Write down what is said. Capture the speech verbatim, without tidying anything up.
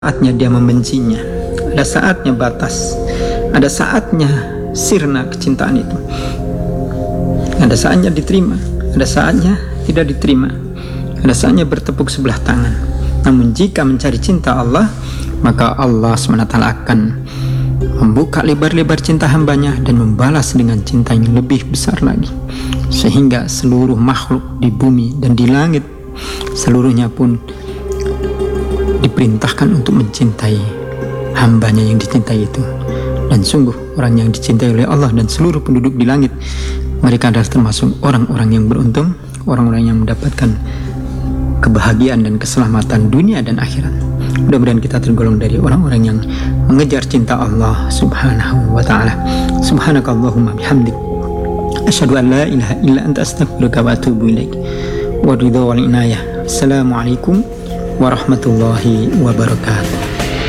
saatnya dia membencinya, ada saatnya batas, ada saatnya sirna kecintaan itu, ada saatnya diterima, ada saatnya tidak diterima, ada saatnya bertepuk sebelah tangan. Namun jika mencari cinta Allah, maka Allah subhanahu wa taala akan membuka lebar-lebar cinta hambanya dan membalas dengan cinta yang lebih besar lagi, sehingga seluruh makhluk di bumi dan di langit seluruhnya pun diperintahkan untuk mencintai hambanya yang dicintai itu. Dan sungguh orang yang dicintai oleh Allah dan seluruh penduduk di langit, mereka adalah termasuk orang-orang yang beruntung, orang-orang yang mendapatkan kebahagiaan dan keselamatan dunia dan akhirat. Mudah-mudahan kita tergolong dari orang-orang yang mengejar cinta Allah subhanahu wa ta'ala. Subhanakallahumma bihamdik, asyhadu an la ilaha illa anta, astaghfiruka wa atubu ilaik. Wa ridha wal inayah. Assalamualaikum warahmatullahi wabarakatuh.